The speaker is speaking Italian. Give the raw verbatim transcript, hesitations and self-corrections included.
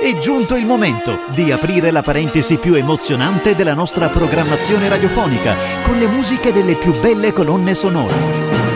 È giunto il momento di aprire la parentesi più emozionante della nostra programmazione radiofonica con le musiche delle più belle colonne sonore.